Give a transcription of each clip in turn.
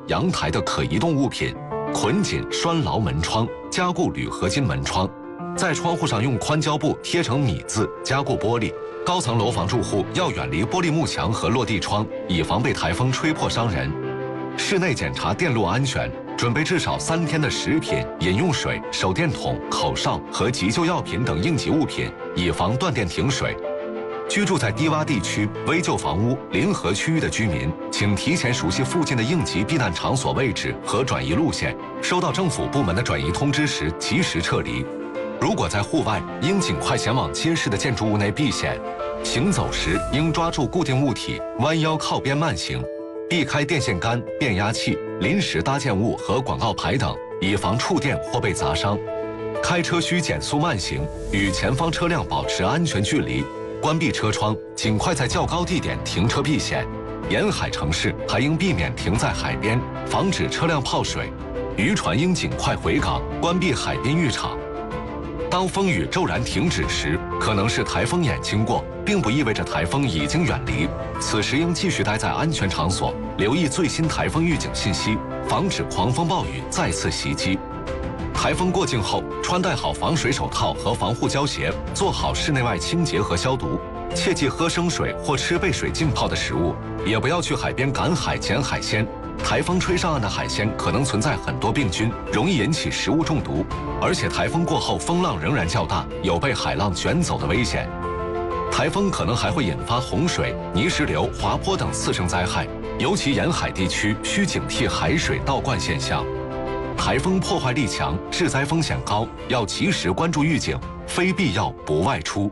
阳台的可移动物品，捆紧拴牢门窗，加固铝合金门窗，在窗户上用宽胶布贴成米字，加固玻璃。高层楼房住户要远离玻璃幕墙和落地窗，以防被台风吹破伤人。室内检查电路安全，准备至少3天的食品、饮用水、手电筒、口哨和急救药品等应急物品，以防断电停水。居住在低洼地区、危旧房屋、临河区域的居民，请提前熟悉附近的应急避难场所位置和转移路线，收到政府部门的转移通知时及时撤离。如果在户外，应尽快前往监视的建筑物内避险。行走时应抓住固定物体，弯腰靠边慢行，避开电线杆、变压器、临时搭建物和广告牌等，以防触电或被砸伤。开车需减速慢行，与前方车辆保持安全距离。关闭车窗，尽快在较高地点停车避险。沿海城市还应避免停在海边，防止车辆泡水。渔船应尽快回港，关闭海滨浴场。当风雨骤然停止时，可能是台风眼经过，并不意味着台风已经远离。此时应继续待在安全场所，留意最新台风预警信息，防止狂风暴雨再次袭击。台风过境后，穿戴好防水手套和防护胶鞋，做好室内外清洁和消毒。切忌喝生水或吃被水浸泡的食物，也不要去海边赶海捡海鲜。台风吹上岸的海鲜可能存在很多病菌，容易引起食物中毒。而且台风过后风浪仍然较大，有被海浪卷走的危险。台风可能还会引发洪水、泥石流、滑坡等次生灾害，尤其沿海地区需警惕海水倒灌现象。台风破坏力强，致灾风险高，要及时关注预警，非必要不外出。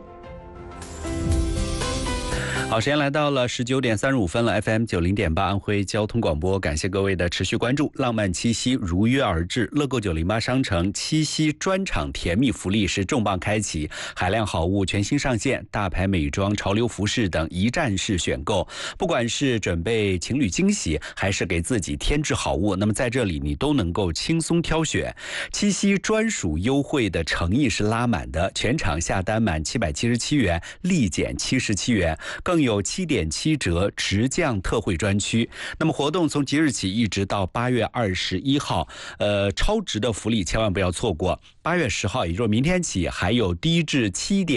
好，时间来到了19点35分了 ，FM 90.8安徽交通广播，感谢各位的持续关注。浪漫七夕如约而至，乐购908商城七夕专场甜蜜福利是重磅开启，海量好物全新上线，大牌美妆、潮流服饰等一站式选购。不管是准备情侣惊喜，还是给自己添置好物，那么在这里你都能够轻松挑选。七夕专属优惠的诚意是拉满的，全场下单满777元，立减77元，更有7.7折直降特惠专区。那么活动从即日起一直到8月21号，超值的福利千万不要错过。8月10号，也就是明天起，还有低至7.。